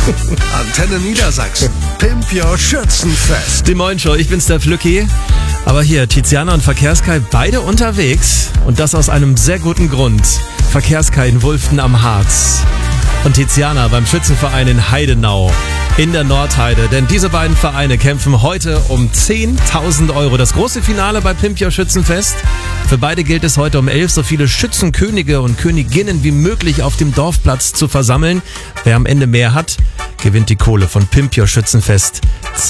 Antenne Niedersachsen. Pimp Your Schützenfest. Die Moin-Show, ich bin's der Flücki. Aber hier, Tiziana und Verkehrskai beide unterwegs. Und das aus einem sehr guten Grund. Verkehrskai in Wulften am Harz. Und Tiziana beim Schützenverein in Heidenau. In der Nordheide. Denn diese beiden Vereine kämpfen heute um 10.000 Euro. Das große Finale bei Pimp Your Schützenfest. Für beide gilt es heute um 11 so viele Schützenkönige und Königinnen wie möglich auf dem Dorfplatz zu versammeln. Wer am Ende mehr hat, gewinnt die Kohle von Pimp Your Schützenfest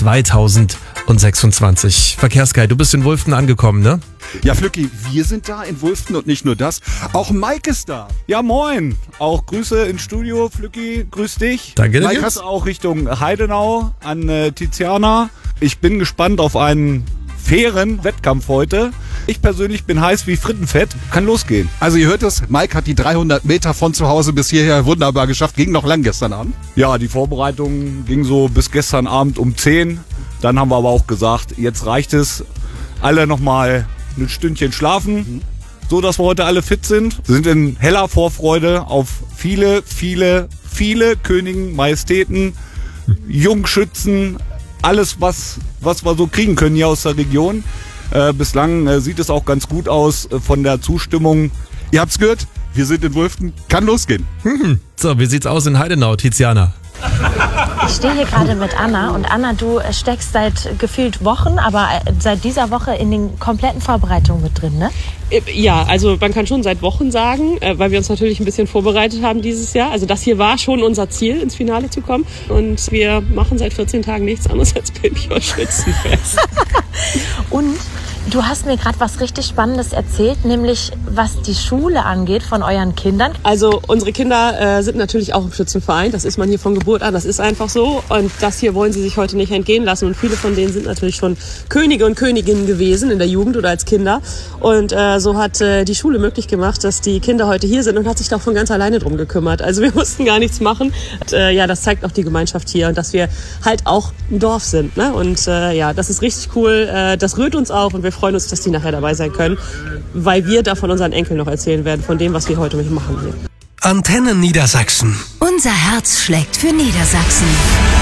2026. Verkehrskai, du bist in Wulften angekommen, ne? Ja, Flücki, wir sind da in Wulften und nicht nur das. Auch Mike ist da. Ja, moin. Auch Grüße ins Studio, Flücki. Grüß dich. Danke dir. Mike hast auch Richtung Heidenau an Tiziana. Ich bin gespannt auf einen fairen Wettkampf heute. Ich persönlich bin heiß wie Frittenfett. Kann losgehen. Also ihr hört es, Mike hat die 300 Meter von zu Hause bis hierher wunderbar geschafft. Ging noch lang gestern Abend. Ja, die Vorbereitung ging so bis gestern Abend um 10. Dann haben wir aber auch gesagt, jetzt reicht es. Alle nochmal ein Stündchen schlafen, so dass wir heute alle fit sind. Wir sind in heller Vorfreude auf viele, viele, viele Königen, Majestäten, Jungschützen, alles, was wir so kriegen können hier aus der Region. Bislang sieht es auch ganz gut aus von der Zustimmung. Ihr habt's gehört, wir sind in Wulften, kann losgehen. So, wie sieht's aus in Heidenau, Tiziana? Ich stehe hier gerade mit Anna und Anna, du steckst seit gefühlt Wochen, aber seit dieser Woche in den kompletten Vorbereitungen mit drin, ne? Ja, also man kann schon seit Wochen sagen, weil wir uns natürlich ein bisschen vorbereitet haben dieses Jahr. Also das hier war schon unser Ziel, ins Finale zu kommen. Und wir machen seit 14 Tagen nichts anderes als Pimp Your Schützenfest. Und du hast mir gerade was richtig Spannendes erzählt, nämlich was die Schule angeht von euren Kindern. Also unsere Kinder sind natürlich auch im Schützenverein. Das ist man hier von Geburt an, das ist einfach so. Und das hier wollen sie sich heute nicht entgehen lassen. Und viele von denen sind natürlich schon Könige und Königinnen gewesen in der Jugend oder als Kinder. Und so hat die Schule möglich gemacht, dass die Kinder heute hier sind und hat sich da auch von ganz alleine drum gekümmert. Also wir mussten gar nichts machen. Und, ja, das zeigt auch die Gemeinschaft hier und dass wir halt auch ein Dorf sind. Ne? Und ja, das ist richtig cool. Das rührt uns auch und wir freuen uns, dass die nachher dabei sein können, weil wir davon unseren Enkeln noch erzählen werden, von dem, was wir heute machen hier. Antenne Niedersachsen. Unser Herz schlägt für Niedersachsen.